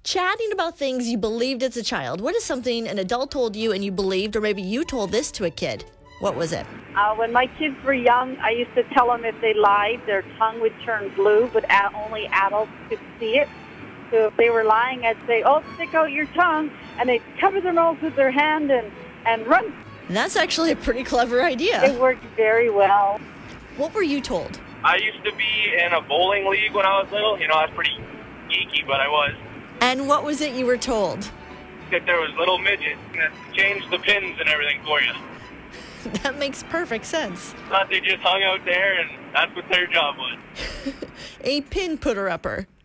chatting about things you believed as a child. What is something an adult told you and you believed, or maybe you told this to a kid? What was it? When my kids were young, I used to tell them if they lied, their tongue would turn blue, but only adults could see it. So if they were lying, I'd say, "Oh, stick out your tongue," and they'd cover their nose with their hand and run. That's actually a pretty clever idea. It worked very well. What were you told? I used to be in a bowling league when I was little. I was pretty geeky, but I was. And what was it you were told? That there was little midgets that changed the pins and everything for you. That makes perfect sense. Thought they just hung out there, and that's what their job was. A pin putter-upper.